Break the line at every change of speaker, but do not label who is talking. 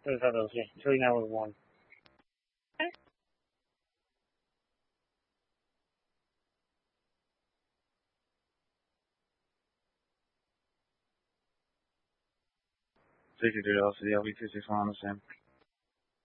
对，他都是，就应该会问。
这些治疗师要比自己放的先。